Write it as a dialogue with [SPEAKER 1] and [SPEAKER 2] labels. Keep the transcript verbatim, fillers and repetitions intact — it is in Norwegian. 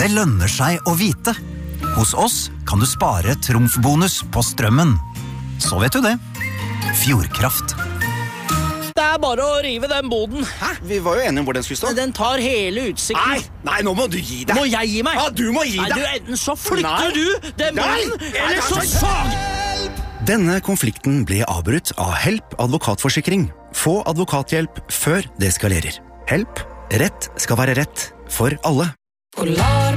[SPEAKER 1] Det lønner seg å vite. Hos oss kan du spare trumfbonus på strømmen. Så vet du det. Fjordkraft.
[SPEAKER 2] Det er bare å rive den boden.
[SPEAKER 3] Hæ? Vi var jo enige om hvor den skulle stå.
[SPEAKER 2] Den tar hele utsikten.
[SPEAKER 3] Nei, nei, nå må du gi deg.
[SPEAKER 2] Må jeg gi meg?
[SPEAKER 3] Ja, du må gi
[SPEAKER 2] Nei,
[SPEAKER 3] deg.
[SPEAKER 2] du, enten så flytter
[SPEAKER 3] Nei.
[SPEAKER 2] du den boden,
[SPEAKER 3] Nei.
[SPEAKER 2] eller
[SPEAKER 3] Nei,
[SPEAKER 2] så
[SPEAKER 3] nei,
[SPEAKER 2] sag...
[SPEAKER 4] Denne konflikten ble avbrutt av Help advokatforsikring. Få advokathjelp før det eskalerer. Help. Rett skal være rett for alle.